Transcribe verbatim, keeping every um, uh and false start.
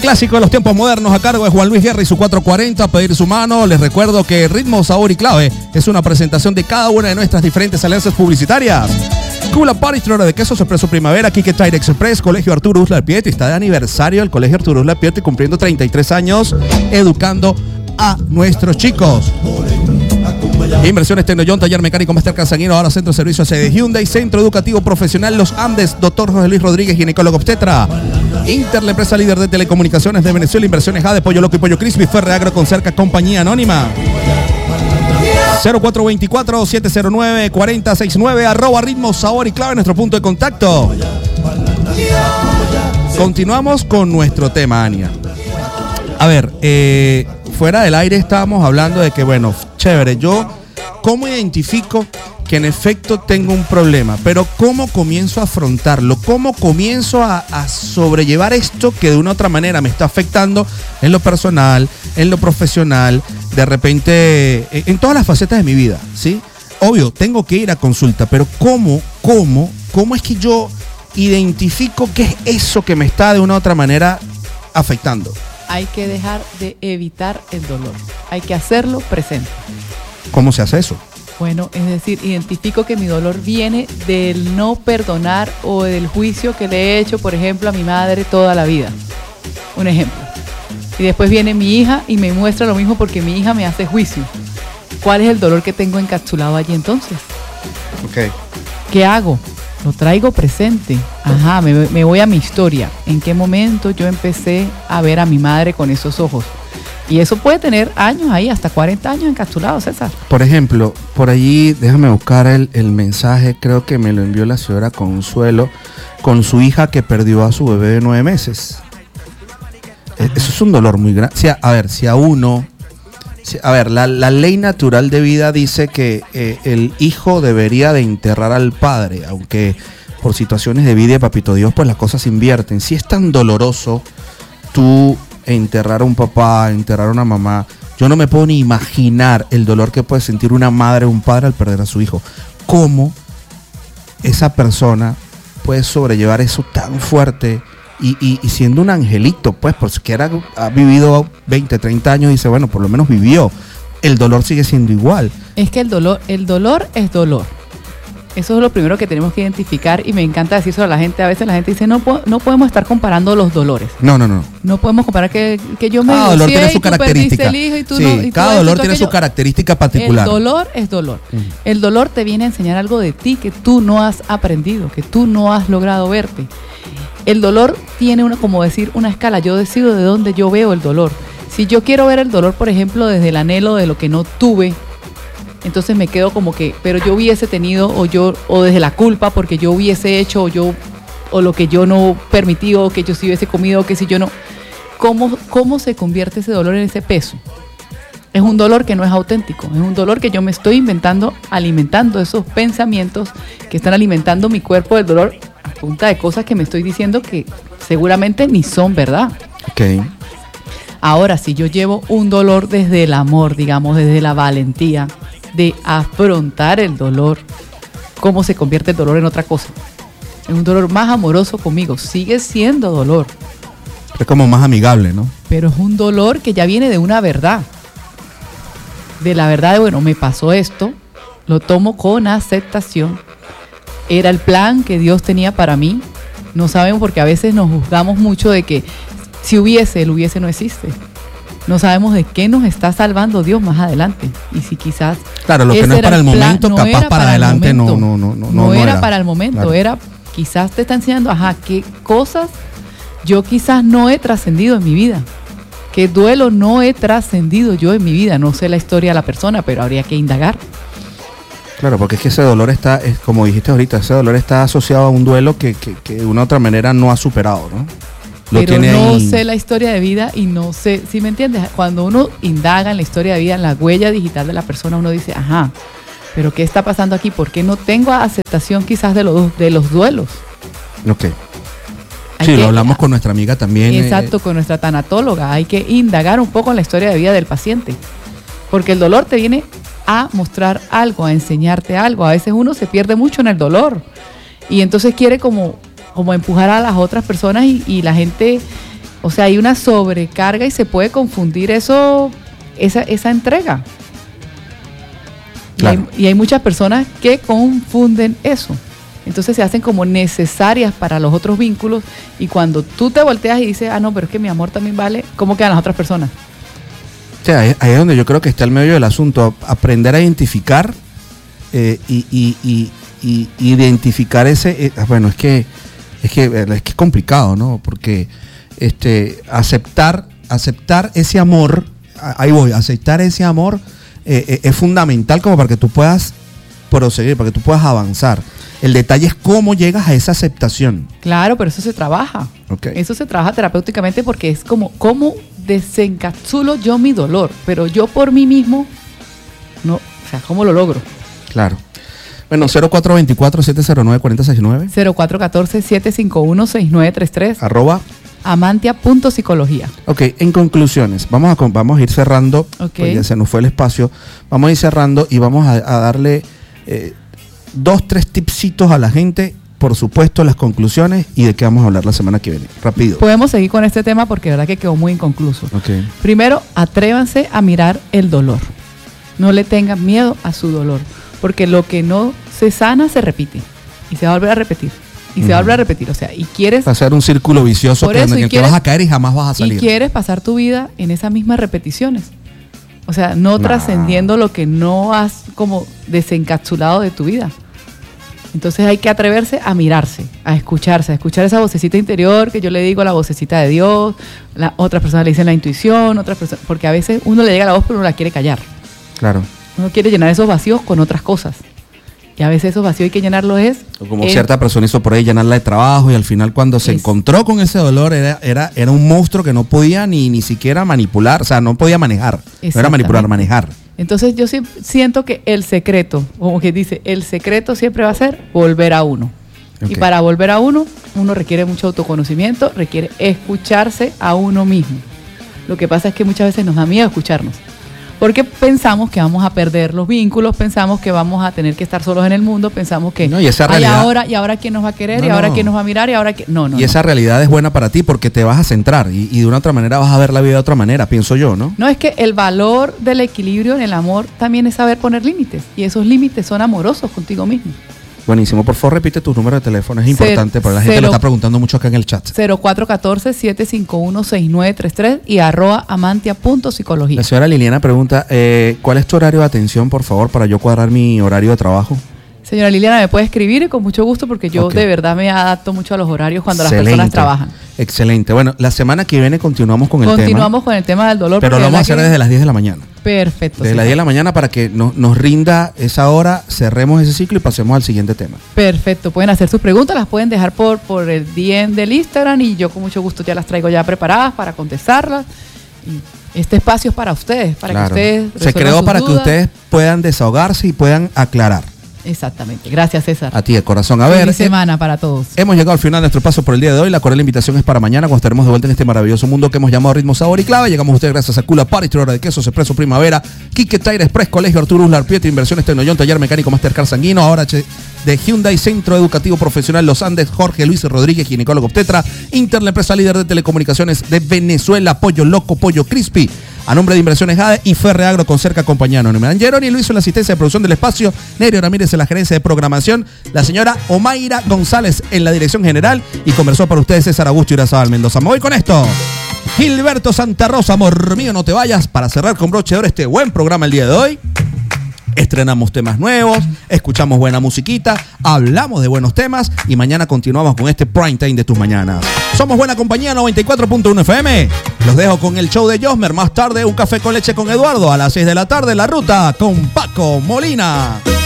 clásico de los tiempos modernos a cargo de Juan Luis Guerra y su cuatrocientos cuarenta, a pedir su mano. Les recuerdo que Ritmo, Sabor y Clave es una presentación de cada una de nuestras diferentes alianzas publicitarias. Cula Party, Flora de Quesos, Expreso Primavera, Kike Tire Express, Colegio Arturo Uslar Pietri. Está de aniversario el Colegio Arturo Uslar Pietri, cumpliendo treinta y tres años, educando a nuestros chicos. Inversiones Tecnoyon, Taller Mecánico Master Casanguino, ahora Centro de Servicio de Hyundai, Centro Educativo Profesional Los Andes, Doctor José Luis Rodríguez, ginecólogo obstetra. Inter, la empresa líder de telecomunicaciones de Venezuela, Inversiones A de Pollo Loco y Pollo Crispy, Ferre Agro con Cerca, compañía anónima. cero cuatro dos cuatro, siete cero nueve, cuatro cero seis nueve, arroba Ritmo, Sabor y Clave, nuestro punto de contacto. Continuamos con nuestro tema, Ania. A ver, eh, fuera del aire estábamos hablando de que, bueno, chévere, yo, ¿cómo identifico que en efecto tengo un problema? Pero ¿cómo comienzo a afrontarlo? ¿Cómo comienzo a, a sobrellevar esto que de una u otra manera me está afectando en lo personal, en lo profesional, de repente, en, en todas las facetas de mi vida, ¿sí? Obvio, tengo que ir a consulta, pero ¿cómo, cómo, cómo es que yo identifico qué es eso que me está de una u otra manera afectando? Hay que dejar de evitar el dolor. Hay que hacerlo presente. ¿Cómo se hace eso? Bueno, es decir, identifico que mi dolor viene del no perdonar o del juicio que le he hecho, por ejemplo, a mi madre toda la vida. Un ejemplo. Y después viene mi hija y me muestra lo mismo porque mi hija me hace juicio. ¿Cuál es el dolor que tengo encapsulado allí entonces? Ok. ¿Qué hago? Lo traigo presente. Ajá, me, me voy a mi historia. ¿En qué momento yo empecé a ver a mi madre con esos ojos? Y eso puede tener años ahí, hasta cuarenta años encapsulados, César. Por ejemplo, por allí, déjame buscar el, el mensaje, creo que me lo envió la señora Consuelo, con su hija que perdió a su bebé de nueve meses. Ajá. Eso es un dolor muy grande. O sea, a ver, si a uno... Si, a ver, la, la ley natural de vida dice que eh, el hijo debería de enterrar al padre, aunque por situaciones de vida y papito Dios, pues las cosas se invierten. Si es tan doloroso tú enterrar a un papá, enterrar a una mamá, yo no me puedo ni imaginar el dolor que puede sentir una madre o un padre al perder a su hijo. ¿Cómo esa persona puede sobrellevar eso tan fuerte? Y, y, y siendo un angelito, pues, porque era, ha vivido veinte, treinta años y dice, bueno, por lo menos vivió. El dolor sigue siendo igual. Es que el dolor, el dolor es dolor. Eso es lo primero que tenemos que identificar y me encanta decir eso a la gente. A veces la gente dice, no, no podemos estar comparando los dolores. No, no, no. No podemos comparar que, que yo me cada dolor tiene su característica. Y tú sí, no, y cada tú dolor tú tiene aquello. su característica particular. El dolor es dolor. Uh-huh. El dolor te viene a enseñar algo de ti que tú no has aprendido, que tú no has logrado verte. El dolor tiene una, como decir, una escala. Yo decido de dónde yo veo el dolor. Si yo quiero ver el dolor, por ejemplo, desde el anhelo de lo que no tuve, entonces me quedo como que, pero yo hubiese tenido, o yo, o desde la culpa, porque yo hubiese hecho, o yo, o lo que yo no permití, o que yo sí hubiese comido, o que si yo no. ¿Cómo, cómo se convierte ese dolor en ese peso? Es un dolor que no es auténtico, es un dolor que yo me estoy inventando, alimentando esos pensamientos que están alimentando mi cuerpo del dolor a punta de cosas que me estoy diciendo que seguramente ni son verdad. Ok. Ahora, si yo llevo un dolor desde el amor, digamos, desde la valentía de afrontar el dolor, ¿cómo se convierte el dolor en otra cosa? En un dolor más amoroso conmigo. Sigue siendo dolor. Es como más amigable, ¿no? Pero es un dolor que ya viene de una verdad. De la verdad de, bueno, me pasó esto, lo tomo con aceptación. Era el plan que Dios tenía para mí. No sabemos porque a veces nos juzgamos mucho de que si hubiese, el hubiese no existe. No sabemos de qué nos está salvando Dios más adelante. Y si quizás... Claro, lo que no es para el momento, plan, no capaz para, para adelante no, no, no, no, no, no, no era, era para el momento, claro. Era quizás te está enseñando, ajá, qué cosas yo quizás no he trascendido en mi vida. Qué duelo no he trascendido yo en mi vida. No sé la historia de la persona, pero habría que indagar. Claro, porque es que ese dolor está, es como dijiste ahorita, ese dolor está asociado a un duelo que, que, que de una u otra manera no ha superado, ¿no? Lo pero tiene no ahí. sé la historia de vida y no sé, ¿sí me entiendes? Cuando uno indaga en la historia de vida, en la huella digital de la persona, uno dice, ajá, pero ¿qué está pasando aquí? ¿Por qué no tengo aceptación quizás de los, de los duelos? Ok. Hay sí, que, lo hablamos con nuestra amiga también. Exacto, eh, con nuestra tanatóloga. Hay que indagar un poco en la historia de vida del paciente. Porque el dolor te viene a mostrar algo, a enseñarte algo. A veces uno se pierde mucho en el dolor. Y entonces quiere como, como empujar a las otras personas y, y la gente... O sea, hay una sobrecarga y se puede confundir eso, esa, esa entrega. Claro. Y, hay, y hay muchas personas que confunden eso. Entonces se hacen como necesarias para los otros vínculos y cuando tú te volteas y dices, ah, no, pero es que mi amor también vale, ¿cómo quedan las otras personas? O sea, ahí, ahí es donde yo creo que está el medio del asunto, aprender a identificar eh, y, y, y, y identificar ese, eh, bueno, es que es que es que es complicado, ¿no? Porque este aceptar aceptar ese amor, ahí voy, aceptar ese amor eh, eh, es fundamental como para que tú puedas proseguir, para que tú puedas avanzar. El detalle es cómo llegas a esa aceptación. Claro, pero eso se trabaja. Okay. Eso se trabaja terapéuticamente porque es como, ¿cómo desencapsulo yo mi dolor? Pero yo por mí mismo, no, o sea, ¿cómo lo logro? Claro. Bueno, cero cuatro dos cuatro, siete cero nueve, cuatro cero seis nueve. cero cuatro uno cuatro, siete cinco uno, seis nueve tres tres. Arroba. Amantia punto psicología. Ok, en conclusiones, vamos a, vamos a ir cerrando, okay. Pues ya se nos fue el espacio, vamos a ir cerrando y vamos a, a darle... Eh, dos, tres tipsitos a la gente, por supuesto, las conclusiones y de qué vamos a hablar la semana que viene. Rápido. Podemos seguir con este tema porque la verdad que quedó muy inconcluso. Okay. Primero, atrévanse a mirar el dolor. No le tengan miedo a su dolor, porque lo que no se sana se repite y se va a volver a repetir. Y uh-huh. se va a volver a repetir, o sea, y quieres... Va a ser un círculo vicioso que, eso, en el que quieres, vas a caer y jamás vas a salir. Y quieres pasar tu vida en esas mismas repeticiones. O sea, no nah. trascendiendo lo que no has como desencapsulado de tu vida. Entonces hay que atreverse a mirarse, a escucharse, a escuchar esa vocecita interior que yo le digo la vocecita de Dios, la, otras personas le dicen la intuición, otras personas, porque a veces uno le llega la voz pero uno la quiere callar. Claro. Uno quiere llenar esos vacíos con otras cosas. Y a veces esos vacíos hay que llenarlos es... Como en, cierta persona hizo por ahí llenarla de trabajo y al final cuando se es, encontró con ese dolor era, era, era un monstruo que no podía ni, ni siquiera manipular, o sea, no podía manejar. No era manipular, manejar. Entonces yo sí, siento que el secreto, como que dice, el secreto siempre va a ser volver a uno. Okay. Y para volver a uno, uno requiere mucho autoconocimiento, requiere escucharse a uno mismo. Lo que pasa es que muchas veces nos da miedo escucharnos. Porque pensamos que vamos a perder los vínculos, pensamos que vamos a tener que estar solos en el mundo, pensamos que no, y esa realidad, ay, ahora, y ahora quién nos va a querer, no, y ahora no. quién nos va a mirar, y ahora quién... No, no. Y no. esa realidad es buena para ti porque te vas a centrar y, y de una otra manera vas a ver la vida de otra manera, pienso yo, ¿no? No, es que el valor del equilibrio en el amor también es saber poner límites. Y esos límites son amorosos contigo mismo. Buenísimo, por favor repite tus números de teléfono, es importante, porque la gente cero, lo está preguntando mucho acá en el chat. cero cuatro uno cuatro, siete cinco uno, seis nueve tres tres y arroba amantia punto psicología. La señora Liliana pregunta, eh, ¿cuál es tu horario de atención, por favor, para yo cuadrar mi horario de trabajo? Señora Liliana, me puede escribir y con mucho gusto porque yo okay. de verdad me adapto mucho a los horarios cuando Excelente. Las personas trabajan. Excelente. Bueno, la semana que viene continuamos con el continuamos tema. Continuamos con el tema del dolor. Pero lo vamos a hacer que... desde las diez de la mañana. Perfecto. Desde sí. las diez de la mañana para que no, nos rinda esa hora, cerremos ese ciclo y pasemos al siguiente tema. Perfecto. Pueden hacer sus preguntas, las pueden dejar por, por el D M del Instagram y yo con mucho gusto ya las traigo ya preparadas para contestarlas. Y este espacio es para ustedes, para claro. que ustedes se creó para dudas. Que ustedes puedan desahogarse y puedan aclarar. Exactamente. Gracias, César. A ti de corazón. A ver. Feliz semana para todos. Hemos llegado al final de nuestro paso por el día de hoy. La cordial invitación es para mañana, cuando estaremos de vuelta en este maravilloso mundo que hemos llamado Ritmo, Sabor y Clave. Llegamos a ustedes gracias a Cula Party, Hora de Quesos, Expreso Primavera, Quique Tire Express, Colegio Arturo Uslar, Pietro, Inversiones Tecnoyon, Taller Mecánico Mastercard Sanguino, ahora de Hyundai, Centro Educativo Profesional Los Andes, Jorge Luis Rodríguez, ginecólogo obstetra, Inter, la empresa líder de telecomunicaciones de Venezuela, Pollo Loco, Pollo Crispy. A nombre de Inversiones Jade y Ferre Agro con cerca acompañado. Geroni Luis en la asistencia de producción del espacio, Nerio Ramírez en la gerencia de programación, la señora Omaira González en la dirección general y conversó para ustedes César Augusto Irazabal Mendoza. Me voy con esto. Gilberto Santa Rosa, amor mío, no te vayas, para cerrar con broche de oro este buen programa el día de hoy. Estrenamos temas nuevos, escuchamos buena musiquita, hablamos de buenos temas y mañana continuamos con este prime time de tus mañanas. Somos Buena Compañía noventa y cuatro punto uno F M. Los dejo con el show de Josmer. Más tarde un café con leche con Eduardo. A las seis de la tarde La Ruta con Paco Molina.